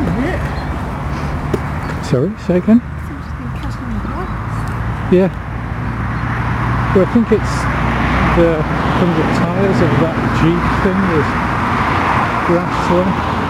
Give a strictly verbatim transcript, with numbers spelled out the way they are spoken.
Sorry, say again? Seems to be cutting the grass. Yeah. Well, I think it's the from the tyres of that Jeep thing, there's grass there.